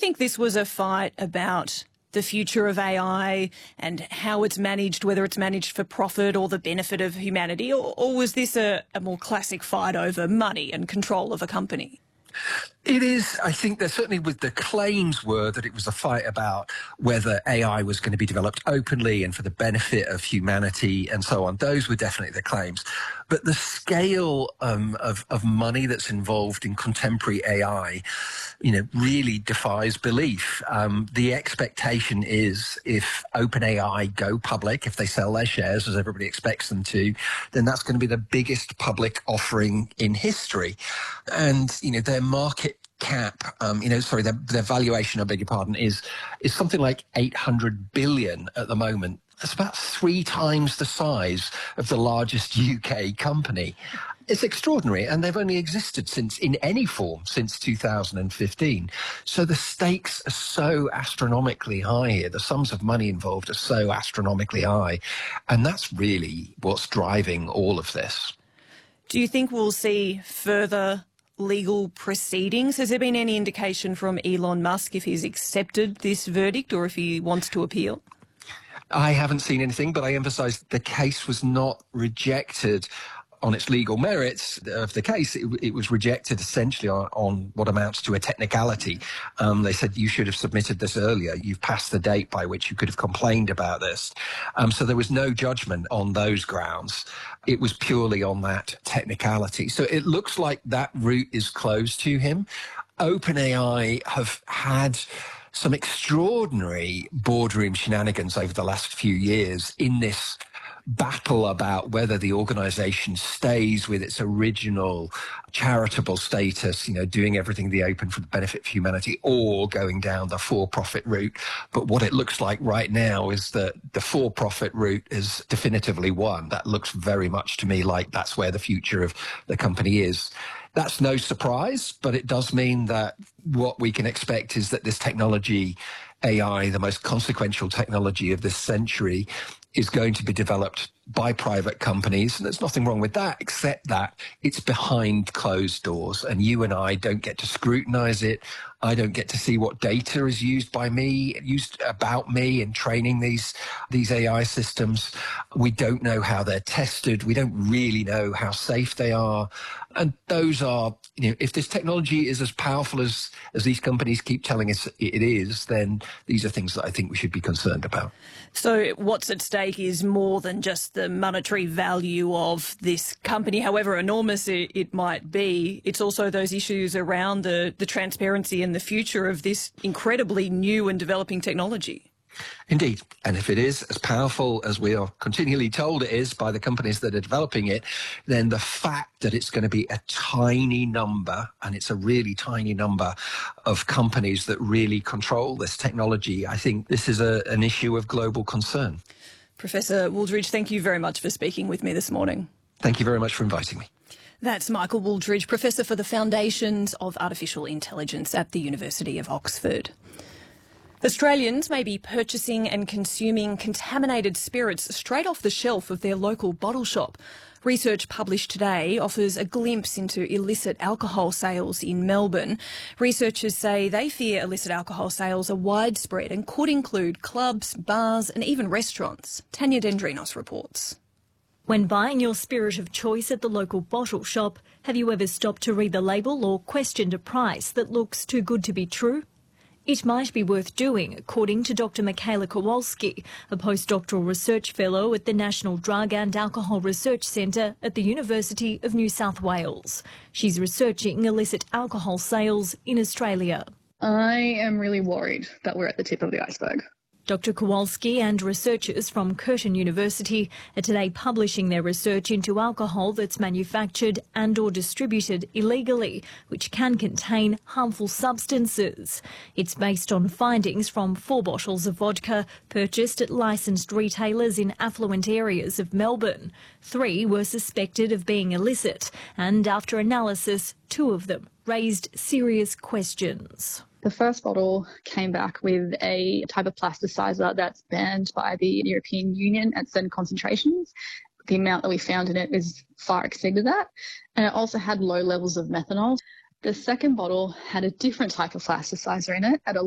think this was a fight about the future of AI and how it's managed, whether it's managed for profit or the benefit of humanity, or was this a more classic fight over money and control of a company? It is. I think that certainly with the claims were that it was a fight about whether AI was going to be developed openly and for the benefit of humanity and so on. Those were definitely the claims. But the scale of money that's involved in contemporary AI, really defies belief. The expectation is if OpenAI go public, if they sell their shares, as everybody expects them to, then that's going to be the biggest public offering in history. And, their market cap, their valuation, I beg your pardon, is something like 800 billion at the moment. That's about 3 times the size of the largest UK company. It's extraordinary, and they've only existed in any form since 2015. So the stakes are so astronomically high here. The sums of money involved are so astronomically high, and that's really what's driving all of this. Do you think we'll see further legal proceedings? Has there been any indication from Elon Musk if he's accepted this verdict or if he wants to appeal? I haven't seen anything, but I emphasise the case was not rejected on its legal merits of the case. It was rejected essentially on what amounts to a technicality. They said you should have submitted this earlier. You've passed the date by which you could have complained about this. So there was no judgment on those grounds. It was purely on that technicality. So it looks like that route is closed to him. OpenAI have had some extraordinary boardroom shenanigans over the last few years in this battle about whether the organization stays with its original charitable status, doing everything the open for the benefit of humanity, or going down the for-profit route. But what it looks like right now is that the for-profit route is definitively won. That looks very much to me like that's where the future of the company is. That's no surprise, but it does mean that what we can expect is that this technology, AI, the most consequential technology of this century, is going to be developed by private companies. And there's nothing wrong with that, except that it's behind closed doors and you and I don't get to scrutinize it. I don't get to see what data is used about me in training these AI systems. We don't know how they're tested. We don't really know how safe they are. And those are, if this technology is as powerful as these companies keep telling us it is, then these are things that I think we should be concerned about. So what's at stake is more than just the monetary value of this company, however enormous it might be. It's also those issues around the transparency and the future of this incredibly new and developing technology. Indeed. And if it is as powerful as we are continually told it is by the companies that are developing it, then the fact that it's going to be a tiny number, and it's a really tiny number of companies that really control this technology, I think this is an issue of global concern. Professor Wooldridge, thank you very much for speaking with me this morning. Thank you very much for inviting me. That's Michael Wooldridge, Professor for the Foundations of Artificial Intelligence at the University of Oxford. Australians may be purchasing and consuming contaminated spirits straight off the shelf of their local bottle shop. Research published today offers a glimpse into illicit alcohol sales in Melbourne. Researchers say they fear illicit alcohol sales are widespread and could include clubs, bars and even restaurants. Tanya Dendrinos reports. When buying your spirit of choice at the local bottle shop, have you ever stopped to read the label or questioned a price that looks too good to be true? It might be worth doing, according to Dr. Michaela Kowalski, a postdoctoral research fellow at the National Drug and Alcohol Research Centre at the University of New South Wales. She's researching illicit alcohol sales in Australia. I am really worried that we're at the tip of the iceberg. Dr. Kowalski and researchers from Curtin University are today publishing their research into alcohol that's manufactured and or distributed illegally, which can contain harmful substances. It's based on findings from 4 bottles of vodka purchased at licensed retailers in affluent areas of Melbourne. 3 were suspected of being illicit, and after analysis, 2 of them raised serious questions. The first bottle came back with a type of plasticizer that's banned by the European Union at certain concentrations. The amount that we found in it is far exceeded that. And it also had low levels of methanol. The second bottle had a different type of plasticizer in it at a